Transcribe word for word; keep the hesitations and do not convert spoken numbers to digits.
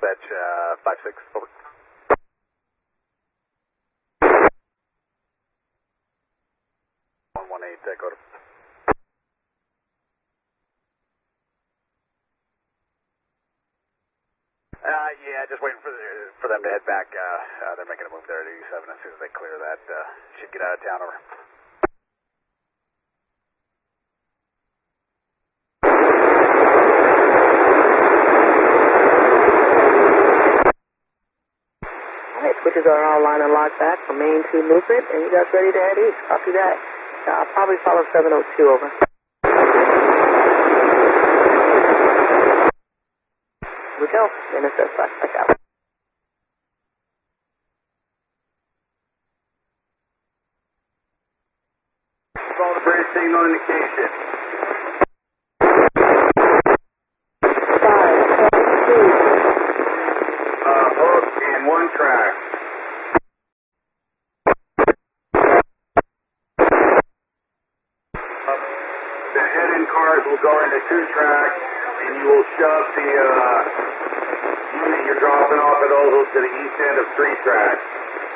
dispatch, uh, five six, over. one one eight, Dakota. Uh, yeah, just waiting for the, for them to head back. Uh, uh, they're making a move there at eighty-seven. As soon as they clear that, uh, should get out of town, over. Alright, switches are all line and locked back from main to movement, and you guys ready to head east. Copy that. Uh, probably follow seven oh two, over. Here we go. N S S back, back out. Follow the bridge signal indication. Five, two. Uh, hook and one track. Uh, the head-in cars will go into two tracks, and you will shove the uh, unit you're dropping off at Oval to the east end of three tracks.